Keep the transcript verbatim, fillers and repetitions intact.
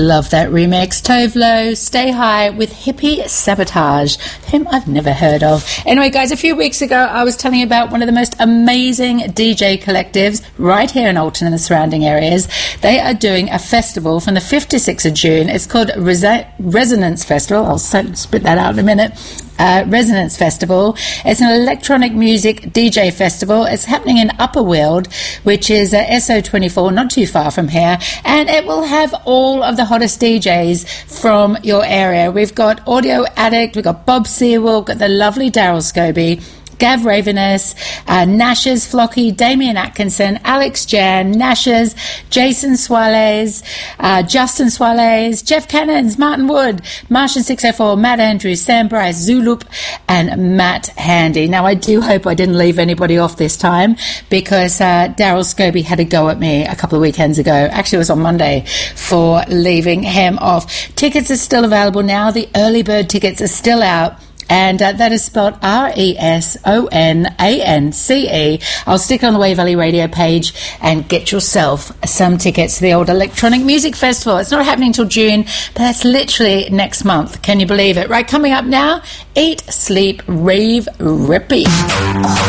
Love that remix. Tove Lo, Stay High with Hippie Sabotage, whom I've never heard of. Anyway, guys, a few weeks ago, I was telling you about one of the most amazing D J collectives right here in Alton and the surrounding areas. They are doing a festival from the fifth to sixth of June. It's called Resi- Resonance Festival. I'll spit that out in a minute. Uh, Resonance Festival. It's an electronic music D J festival. It's happening in Upper Weald, which is uh, S O twenty-four, not too far from here, and it will have all of the hottest D Js from your area. We've got Audio Addict, we've got Bob Sewell, we've got the lovely Daryl Scobie, Gav Ravenous, uh, Nash's Flocky, Damien Atkinson, Alex Jan, Nash's, Jason Swales, uh, Justin Swales, Jeff Cannons, Martin Wood, Martian six oh four, Matt Andrews, Sam Bryce, Zulup, and Matt Handy. Now, I do hope I didn't leave anybody off this time, because uh, Daryl Scobie had a go at me a couple of weekends ago. Actually, it was on Monday, for leaving him off. Tickets are still available now. The early bird tickets are still out. And uh, that is spelled R E S O N A N C E. I'll stick it on the Wave Valley Radio page and get yourself some tickets to the old Electronic Music Festival. It's not happening until June, but that's literally next month. Can you believe it? Right, coming up now, Eat, Sleep, Rave, Rippy.